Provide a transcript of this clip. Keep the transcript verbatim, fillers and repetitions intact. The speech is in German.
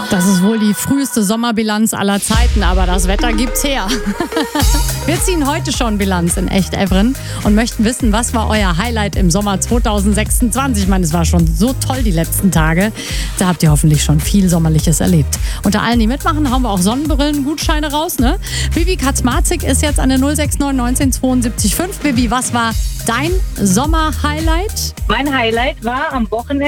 Das ist wohl die früheste Sommerbilanz aller Zeiten, aber das Wetter gibt's her. Wir ziehen heute schon Bilanz in Echt-Evren und möchten wissen, was war euer Highlight im Sommer zwanzig sechsundzwanzig? Ich meine, es war schon so toll die letzten Tage. Da habt ihr hoffentlich schon viel Sommerliches erlebt. Unter allen, die mitmachen, hauen wir auch Sonnenbrillen-Gutscheine raus, ne? Bibi Katzmarzig ist jetzt an der null sechs neun neunzehn zweiundsiebzig fünf. Bibi, was war dein Sommer-Highlight? Mein Highlight war am Wochenende